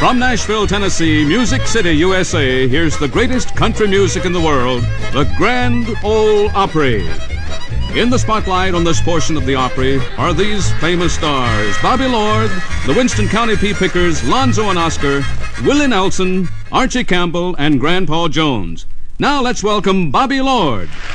From Nashville, Tennessee, Music City, USA, here's the greatest country music in the world, the Grand Ole Opry. In the spotlight on this portion of the Opry are these famous stars: Bobby Lord, the Winston County Pea Pickers, Lonzo and Oscar, Willie Nelson, Archie Campbell, and Grandpa Jones. Now let's welcome Bobby Lord.